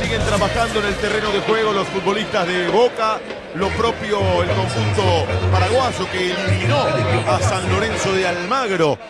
siguen trabajando en el terreno de juego los futbolistas de Boca, lo propio el conjunto paraguayo que eliminó a San Lorenzo de Almagro